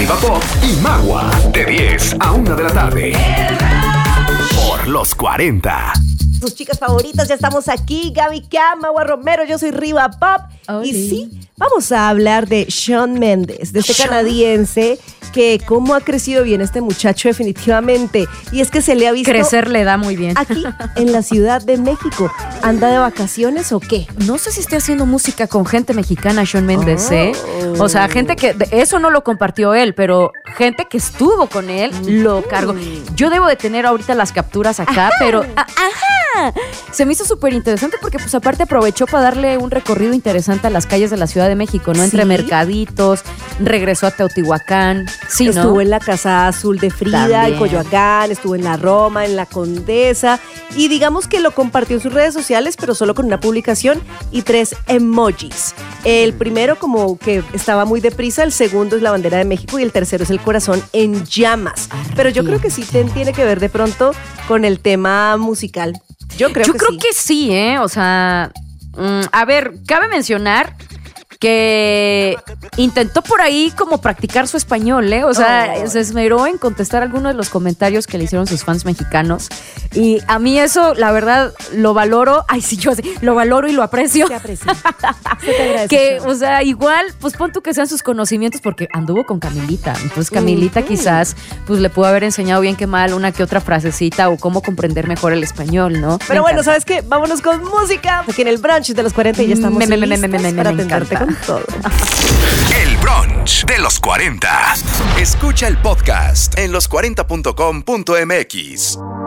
Arriba Pop y Magua, de 10 a 1 de la tarde. Por los 40. Sus chicas favoritas, ya estamos aquí. Gaby Cam, Magua Romero, yo soy Riva Pop. Oli. Y sí, vamos a hablar de Shawn Mendes, de este canadiense que cómo ha crecido bien este muchacho definitivamente. Y es que se le ha visto Crecer le da muy bien. aquí en la Ciudad de México. ¿Anda de vacaciones o qué? No sé si esté haciendo música con gente mexicana, Shawn Mendes, ¿eh? O sea, gente que... Eso no lo compartió él, pero gente que estuvo con él lo cargó. Yo debo de tener ahorita las capturas acá, pero... ¡Ajá! Se me hizo súper interesante porque pues aparte aprovechó para darle un recorrido interesante a las calles de la Ciudad de México, ¿no? Entre Sí. mercaditos, regresó a Teotihuacán. Sí, Estuvo ¿no? en la Casa Azul de Frida, También. en Coyoacán, estuvo en la Roma, en la Condesa, y digamos que lo compartió en sus redes sociales, pero solo con una publicación y 3 emojis. El primero como que estaba muy deprisa, el segundo es la bandera de México y el tercero es el corazón en llamas. Pero yo creo que sí tiene que ver de pronto con el tema musical. Yo creo que sí, ¿eh? O sea, a ver, cabe mencionar que intentó por ahí como practicar su español, ¿eh? O sea, se esmeró en contestar algunos de los comentarios que le hicieron sus fans mexicanos. Y a mí eso, la verdad, lo valoro. Ay, sí, yo sé, lo valoro y lo aprecio. Te aprecio. Se te agradece, Que, Shawn. o sea, igual, pues pon tú que sean sus conocimientos, porque anduvo con Camilita. Entonces, Camilita quizás, pues le pudo haber enseñado bien que mal una que otra frasecita o cómo comprender mejor el español, ¿no? Pero Me bueno, encanta. ¿sabes qué? Vámonos con música. Aquí en el brunch de los 40 y ya estamos listos para atenderte encanta. con todo. El brunch de los 40. Escucha el podcast en los40.com.mx.